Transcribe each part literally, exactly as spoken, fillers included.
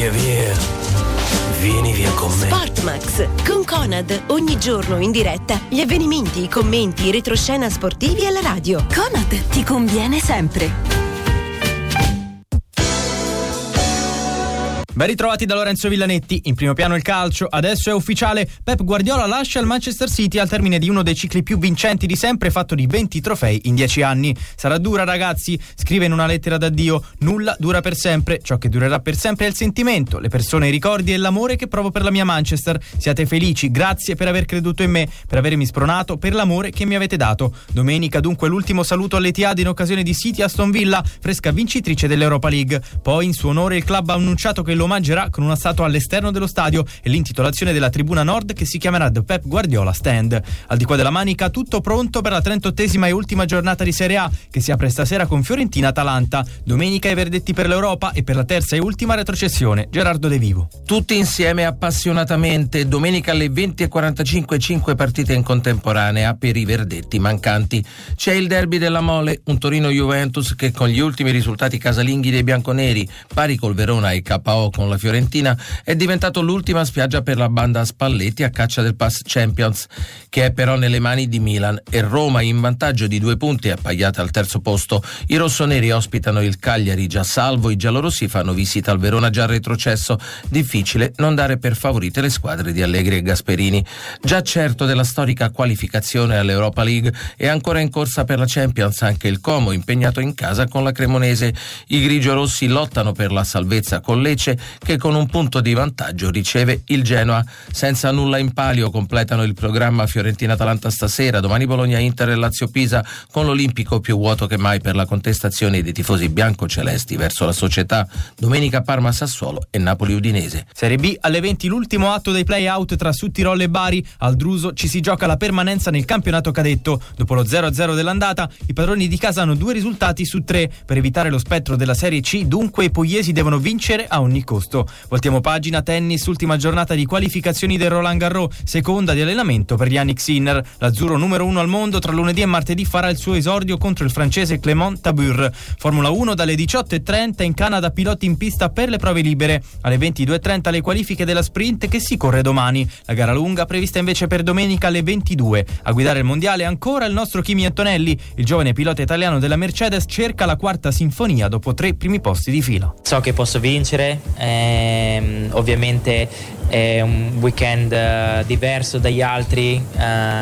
Via, via, vieni via con me. Sportmax con Conad, ogni giorno in diretta gli avvenimenti, i commenti, i retroscena sportivi alla radio. Conad ti conviene sempre. Ben ritrovati da Lorenzo Villanetti. In primo piano il calcio. Adesso è ufficiale: Pep Guardiola lascia il Manchester City al termine di uno dei cicli più vincenti di sempre, fatto di venti trofei in dieci anni. Sarà dura, ragazzi, scrive in una lettera d'addio. Nulla dura per sempre. Ciò che durerà per sempre è il sentimento, le persone, i ricordi e l'amore che provo per la mia Manchester. Siate felici, grazie per aver creduto in me, per avermi spronato, per l'amore che mi avete dato. Domenica dunque l'ultimo saluto all'Etihad in occasione di City Aston Villa, fresca vincitrice dell'Europa League. Poi in suo onore il club ha annunciato che lo omaggerà con una statua all'esterno dello stadio e l'intitolazione della tribuna nord che si chiamerà The Pep Guardiola Stand. Al di qua della Manica tutto pronto per la trentottesima e ultima giornata di Serie A che si apre stasera con Fiorentina-Atalanta. Domenica i verdetti per l'Europa e per la terza e ultima retrocessione. Gerardo De Vivo. Tutti insieme appassionatamente. Domenica alle venti e quarantacinque cinque partite in contemporanea per i verdetti mancanti. C'è il derby della Mole, un Torino-Juventus che con gli ultimi risultati casalinghi dei bianconeri, pari col Verona e K O con la Fiorentina, è diventato l'ultima spiaggia per la banda Spalletti a caccia del Pass Champions, che è però nelle mani di Milan e Roma in vantaggio di due punti appaiata al terzo posto. I rossoneri ospitano il Cagliari già salvo, i giallorossi fanno visita al Verona già retrocesso. Difficile non dare per favorite le squadre di Allegri e Gasperini. Già certo della storica qualificazione all'Europa League e ancora in corsa per la Champions anche il Como, impegnato in casa con la Cremonese. I grigiorossi lottano per la salvezza con Lecce, che con un punto di vantaggio riceve il Genoa. Senza nulla in palio completano il programma Fiorentina-Atalanta stasera, domani Bologna-Inter e Lazio-Pisa, con l'Olimpico più vuoto che mai per la contestazione dei tifosi biancocelesti verso la società. Domenica Parma-Sassuolo e Napoli-Udinese. Serie B alle venti l'ultimo atto dei play-out tra Sudtirolo e Bari. Al Druso ci si gioca la permanenza nel campionato cadetto. Dopo lo zero a zero dell'andata, i padroni di casa hanno due risultati su tre. Per evitare lo spettro della Serie C, dunque, i pugliesi devono vincere a ogni costo. Voltiamo pagina. Tennis, ultima giornata di qualificazioni del Roland Garros, seconda di allenamento per Yannick Sinner. L'azzurro numero uno al mondo tra lunedì e martedì farà il suo esordio contro il francese Clément Tabur. Formula uno dalle diciotto e trenta in Canada, piloti in pista per le prove libere. Alle ventidue e trenta le qualifiche della sprint che si corre domani. La gara lunga prevista invece per domenica alle ventidue. A guidare il mondiale ancora il nostro Kimi Antonelli. Il giovane pilota italiano della Mercedes cerca la quarta sinfonia dopo tre primi posti di fila. So che posso vincere, ehm, ovviamente è un weekend uh, diverso dagli altri, uh,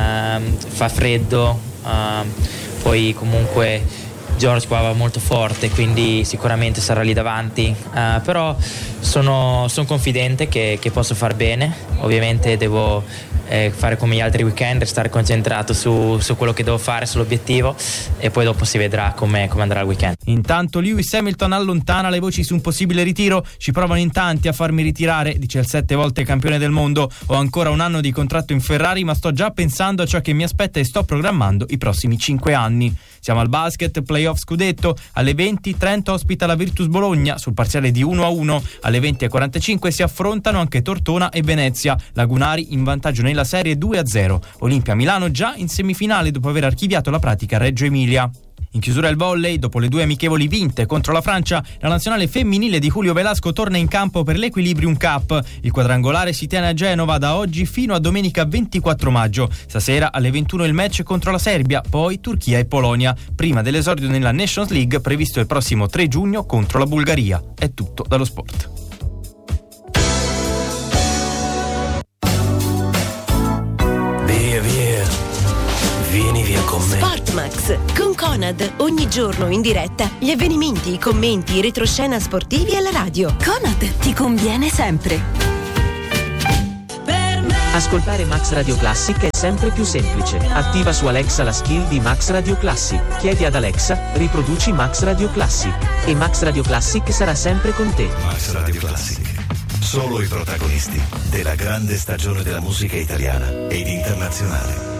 fa freddo, uh, poi comunque George qua va molto forte, quindi sicuramente sarà lì davanti, uh, però sono, sono confidente che, che posso far bene. Ovviamente devo eh, fare come gli altri weekend, restare concentrato su, su quello che devo fare, sull'obiettivo, e poi dopo si vedrà come, come andrà il weekend. Intanto Lewis Hamilton allontana le voci su un possibile ritiro. Ci provano in tanti a farmi ritirare, dice il sette volte campione del mondo. Ho ancora un anno di contratto in Ferrari, ma sto già pensando a ciò che mi aspetta e sto programmando i prossimi cinque anni. Siamo al basket, playoff scudetto. Alle venti Trento ospita la Virtus Bologna sul parziale di uno a uno. Alle venti e quarantacinque si affrontano anche Tortona e Venezia. Lagunari in vantaggio nella serie due a zero. Olimpia Milano già in semifinale dopo aver archiviato la pratica a Reggio Emilia. In chiusura il volley, dopo le due amichevoli vinte contro la Francia, la nazionale femminile di Julio Velasco torna in campo per l'Equilibrium Cup. Il quadrangolare si tiene a Genova da oggi fino a domenica ventiquattro maggio. Stasera alle ventuno il match contro la Serbia, poi Turchia e Polonia, prima dell'esordio nella Nations League previsto il prossimo tre giugno contro la Bulgaria. È tutto dallo sport. Via, via, vieni via con me. Sportmax con Conad, ogni giorno in diretta gli avvenimenti, i commenti, i retroscena sportivi alla radio. Conad ti conviene sempre. Ascoltare Max Radio Classic è sempre più semplice. Attiva su Alexa la skill di Max Radio Classic. Chiedi ad Alexa, riproduci Max Radio Classic. E Max Radio Classic sarà sempre con te. Max Radio Classic. Solo i protagonisti della grande stagione della musica italiana ed internazionale.